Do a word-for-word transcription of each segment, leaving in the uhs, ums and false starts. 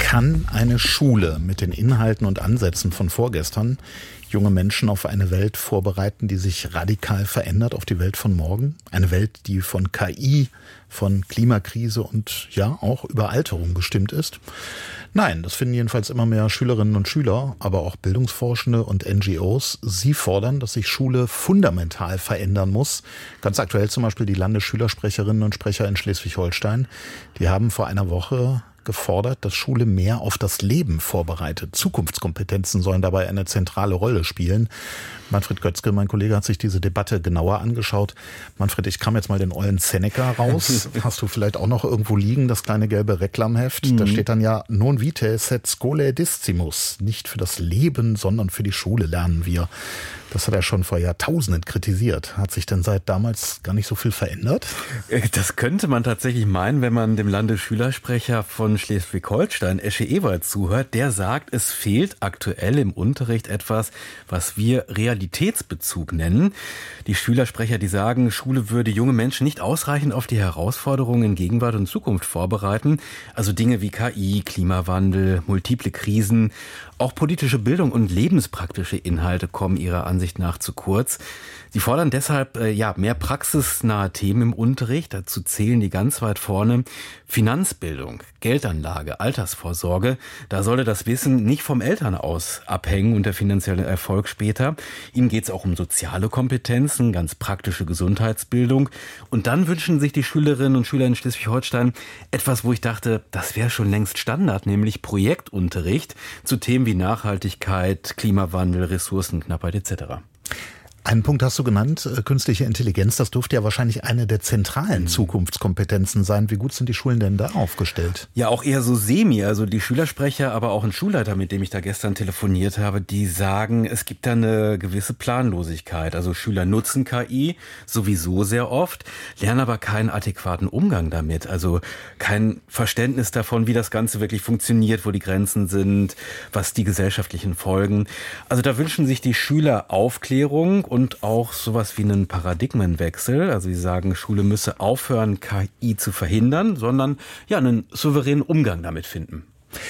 Kann eine Schule mit den Inhalten und Ansätzen von vorgestern junge Menschen auf eine Welt vorbereiten, die sich radikal verändert, auf die Welt von morgen? Eine Welt, die von K I, von Klimakrise und ja auch Überalterung bestimmt ist? Nein, das finden jedenfalls immer mehr Schülerinnen und Schüler, aber auch Bildungsforschende und N G Os. Sie fordern, dass sich Schule fundamental verändern muss. Ganz aktuell zum Beispiel die Landesschülersprecherinnen und Sprecher in Schleswig-Holstein. Die haben vor einer Woche gefordert, dass Schule mehr auf das Leben vorbereitet. Zukunftskompetenzen sollen dabei eine zentrale Rolle spielen. Manfred Götzke, mein Kollege, hat sich diese Debatte genauer angeschaut. Manfred, ich kram jetzt mal den ollen Seneca raus. Hast du vielleicht auch noch irgendwo liegen, das kleine gelbe Reklamheft? Mhm. Da steht dann ja, non vitae sed scholae discimus. Nicht für das Leben, sondern für die Schule lernen wir. Das hat er schon vor Jahrtausenden kritisiert. Hat sich denn seit damals gar nicht so viel verändert? Das könnte man tatsächlich meinen, wenn man dem Landesschülersprecher von Schleswig-Holstein, Esche Ewald, zuhört. Der sagt, es fehlt aktuell im Unterricht etwas, was wir Realitätsbezug nennen. Die Schülersprecher, die sagen, Schule würde junge Menschen nicht ausreichend auf die Herausforderungen in Gegenwart und Zukunft vorbereiten. Also Dinge wie K I, Klimawandel, multiple Krisen, auch politische Bildung und lebenspraktische Inhalte kommen ihrer Ansicht nach zu kurz. Sie fordern deshalb äh, ja mehr praxisnahe Themen im Unterricht. Dazu zählen die ganz weit vorne Finanzbildung, Geldanlage, Altersvorsorge. Da solle das Wissen nicht vom Elternhaus abhängen und der finanzielle Erfolg später. Ihnen geht es auch um soziale Kompetenzen, ganz praktische Gesundheitsbildung. Und dann wünschen sich die Schülerinnen und Schüler in Schleswig-Holstein etwas, wo ich dachte, das wäre schon längst Standard, nämlich Projektunterricht zu Themen wie Nachhaltigkeit, Klimawandel, Ressourcenknappheit et cetera. Einen Punkt hast du genannt, künstliche Intelligenz. Das dürfte ja wahrscheinlich eine der zentralen Zukunftskompetenzen sein. Wie gut sind die Schulen denn da aufgestellt? Ja, auch eher so semi. Also die Schülersprecher, aber auch ein Schulleiter, mit dem ich da gestern telefoniert habe, die sagen, es gibt da eine gewisse Planlosigkeit. Also Schüler nutzen K I sowieso sehr oft, lernen aber keinen adäquaten Umgang damit. Also kein Verständnis davon, wie das Ganze wirklich funktioniert, wo die Grenzen sind, was die gesellschaftlichen Folgen. Also da wünschen sich die Schüler Aufklärung und auch sowas wie einen Paradigmenwechsel. Also sie sagen, Schule müsse aufhören, K I zu verhindern, sondern ja einen souveränen Umgang damit finden.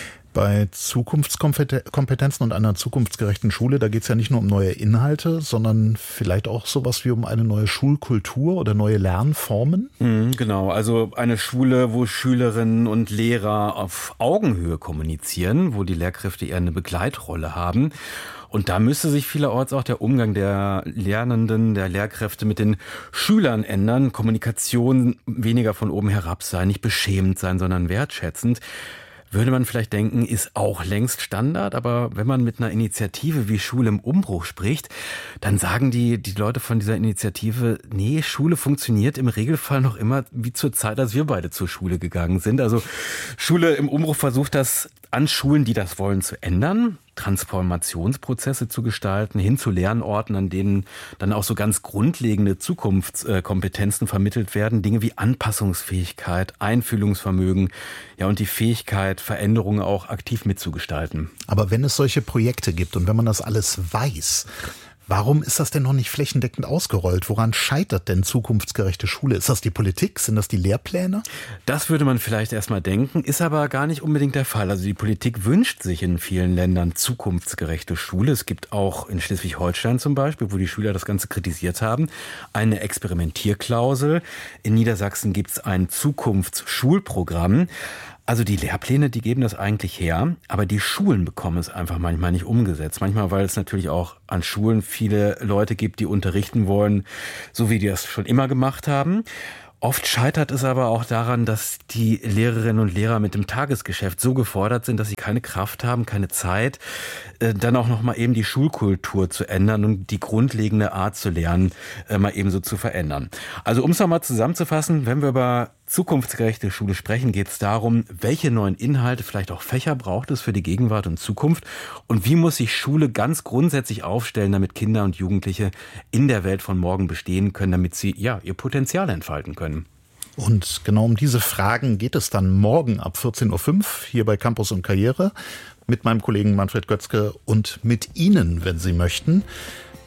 Bei Zukunftskompetenzen und einer zukunftsgerechten Schule, da geht es ja nicht nur um neue Inhalte, sondern vielleicht auch sowas wie um eine neue Schulkultur oder neue Lernformen? Mhm, genau, also eine Schule, wo Schülerinnen und Lehrer auf Augenhöhe kommunizieren, wo die Lehrkräfte eher eine Begleitrolle haben. Und da müsste sich vielerorts auch der Umgang der Lernenden, der Lehrkräfte mit den Schülern ändern. Kommunikation weniger von oben herab sein, nicht beschämend sein, sondern wertschätzend. Würde man vielleicht denken, ist auch längst Standard, aber wenn man mit einer Initiative wie Schule im Umbruch spricht, dann sagen die, die Leute von dieser Initiative, nee, Schule funktioniert im Regelfall noch immer wie zur Zeit, als wir beide zur Schule gegangen sind. Also Schule im Umbruch versucht das an Schulen, die das wollen, zu ändern, Transformationsprozesse zu gestalten, hin zu Lernorten, an denen dann auch so ganz grundlegende Zukunftskompetenzen vermittelt werden. Dinge wie Anpassungsfähigkeit, Einfühlungsvermögen, ja, und die Fähigkeit, Veränderungen auch aktiv mitzugestalten. Aber wenn es solche Projekte gibt und wenn man das alles weiß, warum ist das denn noch nicht flächendeckend ausgerollt? Woran scheitert denn zukunftsgerechte Schule? Ist das die Politik? Sind das die Lehrpläne? Das würde man vielleicht erstmal denken, ist aber gar nicht unbedingt der Fall. Also die Politik wünscht sich in vielen Ländern zukunftsgerechte Schule. Es gibt auch in Schleswig-Holstein zum Beispiel, wo die Schüler das Ganze kritisiert haben, eine Experimentierklausel. In Niedersachsen gibt es ein Zukunftsschulprogramm. Also die Lehrpläne, die geben das eigentlich her, aber die Schulen bekommen es einfach manchmal nicht umgesetzt. Manchmal, weil es natürlich auch an Schulen viele Leute gibt, die unterrichten wollen, so wie die das schon immer gemacht haben. Oft scheitert es aber auch daran, dass die Lehrerinnen und Lehrer mit dem Tagesgeschäft so gefordert sind, dass sie keine Kraft haben, keine Zeit, dann auch noch mal eben die Schulkultur zu ändern und die grundlegende Art zu lernen, mal eben so zu verändern. Also um es nochmal zusammenzufassen, wenn wir über zukunftsgerechte Schule sprechen, geht es darum, welche neuen Inhalte, vielleicht auch Fächer braucht es für die Gegenwart und Zukunft und wie muss sich Schule ganz grundsätzlich aufstellen, damit Kinder und Jugendliche in der Welt von morgen bestehen können, damit sie ja ihr Potenzial entfalten können. Und genau um diese Fragen geht es dann morgen ab vierzehn Uhr fünf hier bei Campus und Karriere mit meinem Kollegen Manfred Götzke und mit Ihnen, wenn Sie möchten.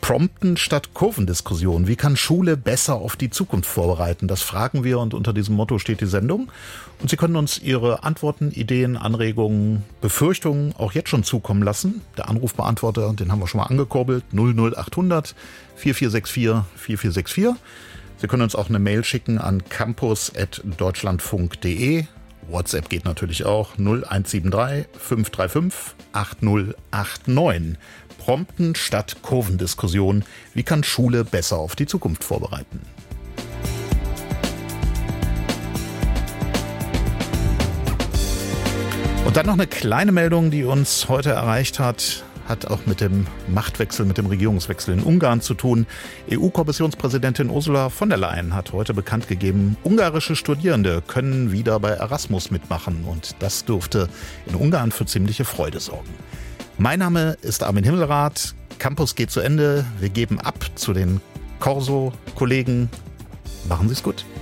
Prompten statt Kurvendiskussion. Wie kann Schule besser auf die Zukunft vorbereiten? Das fragen wir und unter diesem Motto steht die Sendung. Und Sie können uns Ihre Antworten, Ideen, Anregungen, Befürchtungen auch jetzt schon zukommen lassen. Der Anrufbeantworter, den haben wir schon mal angekurbelt, null null acht hundert vier vier sechs vier vier vier sechs vier. Sie können uns auch eine Mail schicken an campus at deutschlandfunk punkt de. WhatsApp geht natürlich auch null eins sieben drei fünf drei fünf acht null acht neun. Prompten statt Kurvendiskussion. Wie kann Schule besser auf die Zukunft vorbereiten? Und dann noch eine kleine Meldung, die uns heute erreicht hat. Hat auch mit dem Machtwechsel, mit dem Regierungswechsel in Ungarn zu tun. E U-Kommissionspräsidentin Ursula von der Leyen hat heute bekannt gegeben, ungarische Studierende können wieder bei Erasmus mitmachen. Und das dürfte in Ungarn für ziemliche Freude sorgen. Mein Name ist Armin Himmelrath. Campus geht zu Ende. Wir geben ab zu den Corso-Kollegen. Machen Sie es gut.